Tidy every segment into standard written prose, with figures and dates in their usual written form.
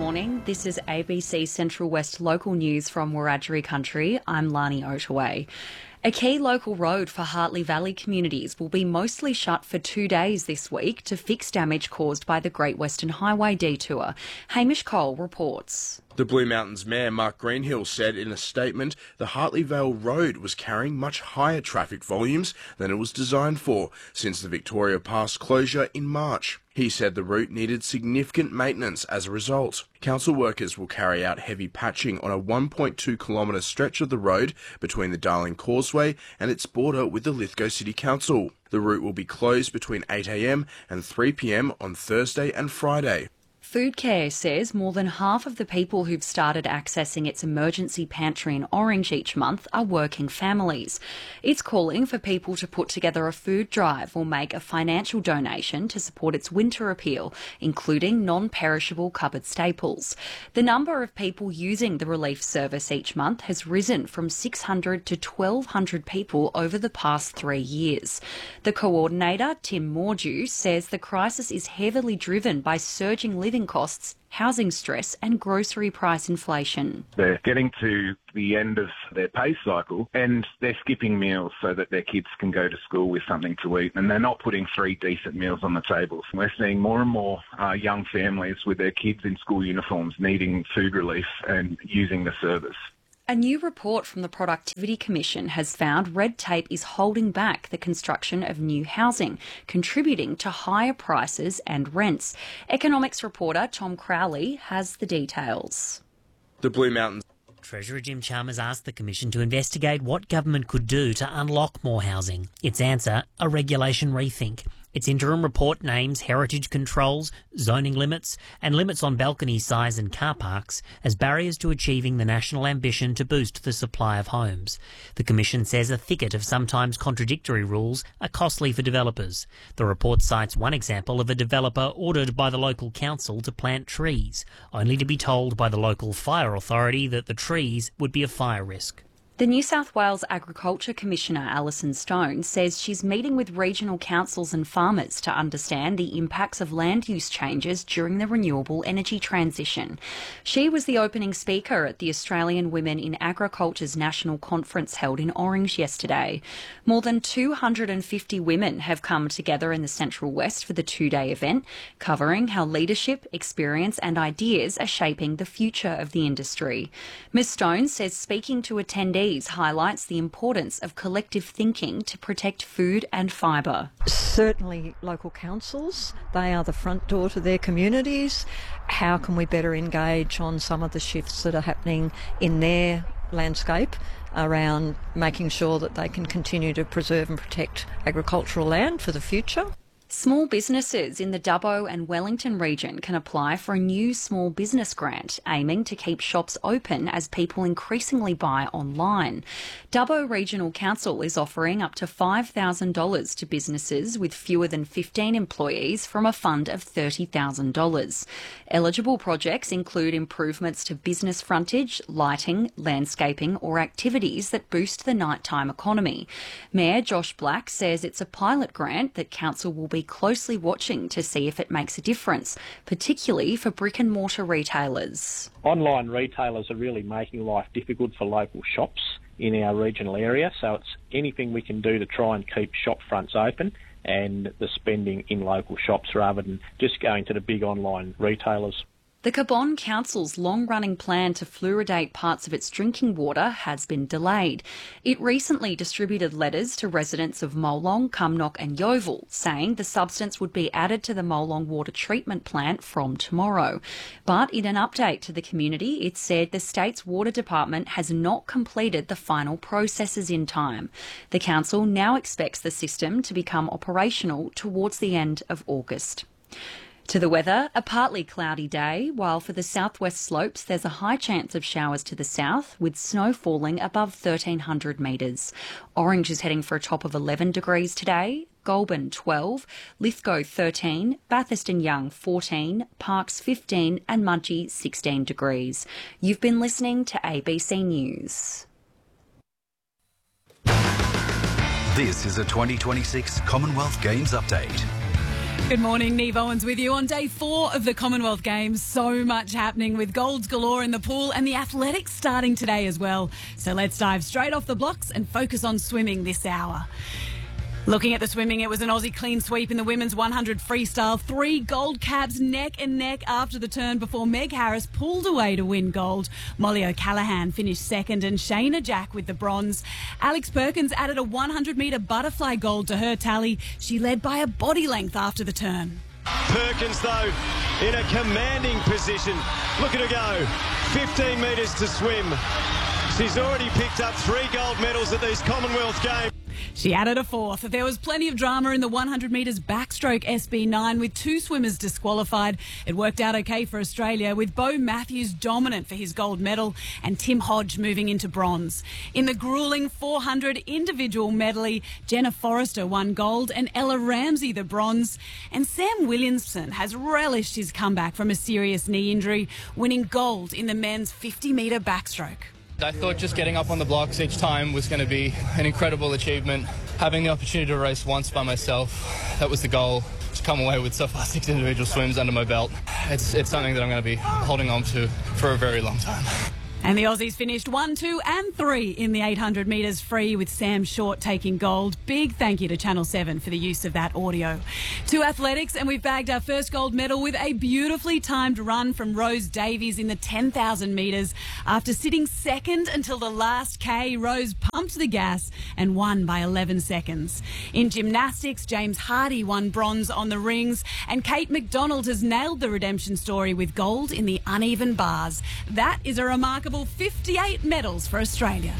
morning. This is ABC Central West local news from Wiradjuri country. I'm Lani Ottaway. A key local road for Hartley Valley communities will be mostly shut for 2 days this week to fix damage caused by the Great Western Highway detour. Hamish Cole reports. The Blue Mountains Mayor Mark Greenhill said in a statement the Hartley Vale Road was carrying much higher traffic volumes than it was designed for since the Victoria Pass closure in March. He said the route needed significant maintenance as a result. Council workers will carry out heavy patching on a 1.2 kilometre stretch of the road between the Darling Causeway and its border with the Lithgow City Council. The route will be closed between 8 a.m. and 3 p.m. on Thursday and Friday. Foodcare says more than half of the people who've started accessing its emergency pantry in Orange each month are working families. It's calling for people to put together a food drive or make a financial donation to support its winter appeal, including non-perishable cupboard staples. The number of people using the relief service each month has risen from 600 to 1,200 people over the past 3 years. The coordinator, Tim Mordew, says the crisis is heavily driven by surging living costs, housing stress and grocery price inflation. They're getting to the end of their pay cycle and they're skipping meals so that their kids can go to school with something to eat, and they're not putting 3 decent meals on the tables. We're seeing more and more young families with their kids in school uniforms needing food relief and using the service. A new report from the Productivity Commission has found red tape is holding back the construction of new housing, contributing to higher prices and rents. Economics reporter Tom Crowley has the details. The Blue Mountains Treasurer Jim Chalmers asked the Commission to investigate what government could do to unlock more housing. Its answer, a regulation rethink. Its interim report names heritage controls, zoning limits and limits on balcony size and car parks as barriers to achieving the national ambition to boost the supply of homes. The Commission says a thicket of sometimes contradictory rules are costly for developers. The report cites one example of a developer ordered by the local council to plant trees, only to be told by the local fire authority that the trees would be a fire risk. The New South Wales Agriculture Commissioner Alison Stone says she's meeting with regional councils and farmers to understand the impacts of land use changes during the renewable energy transition. She was the opening speaker at the Australian Women in Agriculture's National Conference held in Orange yesterday. More than 250 women have come together in the Central West for the 2-day event, covering how leadership, experience and ideas are shaping the future of the industry. Ms Stone says speaking to attendees highlights the importance of collective thinking to protect food and fibre. Certainly local councils, they are the front door to their communities. How can we better engage on some of the shifts that are happening in their landscape around making sure that they can continue to preserve and protect agricultural land for the future? Small businesses in the Dubbo and Wellington region can apply for a new small business grant aiming to keep shops open as people increasingly buy online. Dubbo Regional Council is offering up to $5,000 to businesses with fewer than 15 employees from a fund of $30,000. Eligible projects include improvements to business frontage, lighting, landscaping or activities that boost the nighttime economy. Mayor Josh Black says it's a pilot grant that council will be closely watching to see if it makes a difference, particularly for brick and mortar retailers. Online retailers are really making life difficult for local shops in our regional area, so it's anything we can do to try and keep shop fronts open and the spending in local shops rather than just going to the big online retailers. The Cabonne Council's long-running plan to fluoridate parts of its drinking water has been delayed. It recently distributed letters to residents of Molong, Cumnock and Yeovil saying the substance would be added to the Molong water treatment plant from tomorrow. But in an update to the community, it said the state's water department has not completed the final processes in time. The council now expects the system to become operational towards the end of August. To the weather, a partly cloudy day, while for the southwest slopes there's a high chance of showers to the south, with snow falling above 1,300 metres. Orange is heading for a top of 11 degrees today, Goulburn 12, Lithgow 13, Bathurst and Young 14, Parkes 15 and Mudgee 16 degrees. You've been listening to ABC News. This is a 2026 Commonwealth Games update. Good morning, Neve Owens with you on day 4 of the Commonwealth Games. So much happening with golds galore in the pool and the athletics starting today as well. So let's dive straight off the blocks and focus on swimming this hour. Looking at the swimming, it was an Aussie clean sweep in the women's 100 freestyle. 3 gold caps neck and neck after the turn before Meg Harris pulled away to win gold. Molly O'Callaghan finished second and Shayna Jack with the bronze. Alex Perkins added a 100-metre butterfly gold to her tally. She led by a body length after the turn. Perkins, though, in a commanding position. Look at her go. 15 metres to swim. She's already picked up 3 gold medals at these Commonwealth Games. She added a 4th. There was plenty of drama in the 100 metres backstroke SB9 with 2 swimmers disqualified. It worked out okay for Australia with Beau Matthews dominant for his gold medal and Tim Hodge moving into bronze. In the gruelling 400 individual medley, Jenna Forrester won gold and Ella Ramsey the bronze. And Sam Williamson has relished his comeback from a serious knee injury, winning gold in the men's 50-metre backstroke. I thought just getting up on the blocks each time was going to be an incredible achievement. Having the opportunity to race once by myself, that was the goal. To come away with so far 6 individual swims under my belt. It's something that I'm going to be holding on to for a very long time. And the Aussies finished 1, 2 and 3 in the 800 metres free with Sam Short taking gold. Big thank you to Channel 7 for the use of that audio. To athletics, and we've bagged our first gold medal with a beautifully timed run from Rose Davies in the 10,000 metres. After sitting second until the last K, Rose pumped the gas and won by 11 seconds. In gymnastics, James Hardy won bronze on the rings and Kate McDonald has nailed the redemption story with gold in the uneven bars. That is a remarkable 58 medals for Australia.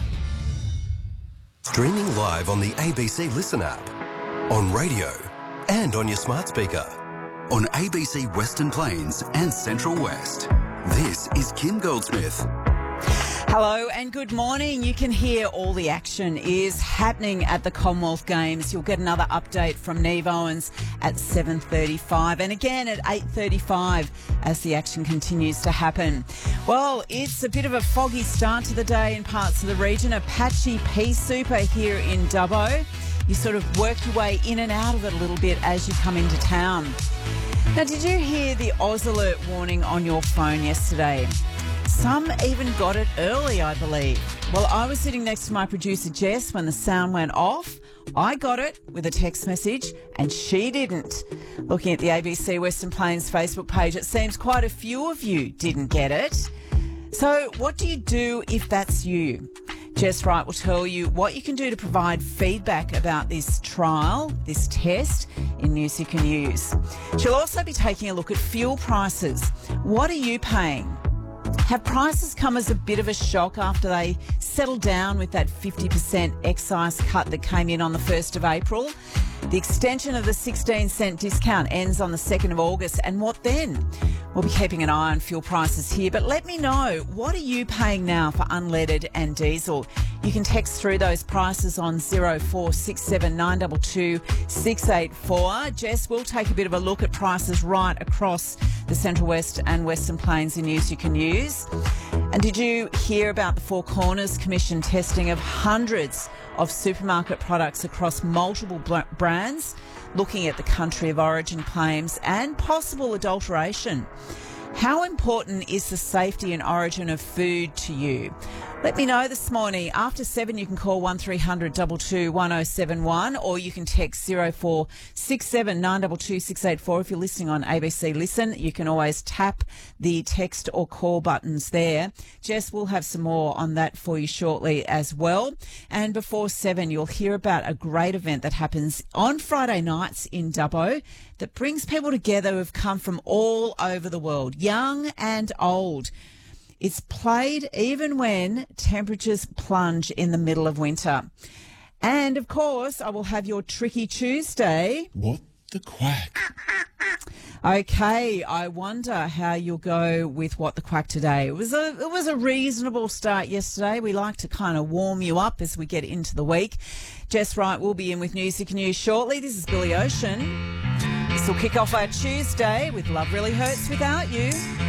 Streaming live on the ABC Listen app, on radio and on your smart speaker. On ABC Western Plains and Central West. This is Kim Goldsmith. Hello and good morning. You can hear all the action is happening at the Commonwealth Games. You'll get another update from Neve Owens at 7:35 and again at 8:35 as the action continues to happen. Well, it's a bit of a foggy start to the day in parts of the region. A patchy pea super here in Dubbo. You sort of work your way in and out of it a little bit as you come into town. Now, did you hear the Oz Alert warning on your phone yesterday? Some even got it early, I believe. Well, I was sitting next to my producer, Jess, when the sound went off. I got it with a text message and she didn't. Looking at the ABC Western Plains Facebook page, it seems quite a few of you didn't get it. So what do you do if that's you? Jess Wright will tell you what you can do to provide feedback about this trial, this test, in News You Can Use. She'll also be taking a look at fuel prices. What are you paying? Have prices come as a bit of a shock after they settled down with that 50% excise cut that came in on the 1st of April? The extension of the 16-cent discount ends on the 2nd of August, and what then? We'll be keeping an eye on fuel prices here, but let me know, what are you paying now for unleaded and diesel? You can text through those prices on 0467 922 684. Jess will take a bit of a look at prices right across the Central West and Western Plains in News You Can Use. And did you hear about the Four Corners Commission testing of hundreds of supermarket products across multiple brands, looking at the country of origin claims and possible adulteration? How important is the safety and origin of food to you? Let me know this morning. After 7, you can call 1300 22 1071 or you can text 0467 922 684. If you're listening on ABC Listen, you can always tap the text or call buttons there. Jess will have some more on that for you shortly as well. And before 7, you'll hear about a great event that happens on Friday nights in Dubbo that brings people together who've come from all over the world, young and old. It's played even when temperatures plunge in the middle of winter. And, of course, I will have your Tricky Tuesday. What the Quack? Okay, I wonder how you'll go with What the Quack today. It was a reasonable start yesterday. We like to kind of warm you up as we get into the week. Jess Wright will be in with News You Can Use shortly. This is Billy Ocean. This will kick off our Tuesday with Love Really Hurts Without You.